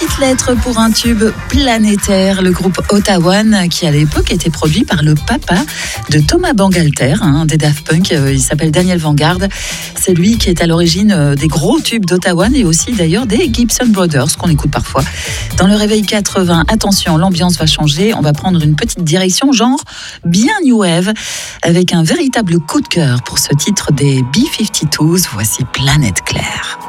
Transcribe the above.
petite lettre pour un tube planétaire, le groupe Ottawan, qui à l'époque était produit par le papa de Thomas Bangalter, des Daft Punk. Il s'appelle Daniel Vanguard. C'est lui qui est à l'origine des gros tubes d'Ottawan et aussi d'ailleurs des Gibson Brothers qu'on écoute parfois. Dans le réveil 80, attention, l'ambiance va changer. On va prendre une petite direction genre bien new wave avec un véritable coup de cœur pour ce titre des B-52s. Voici Planète Claire.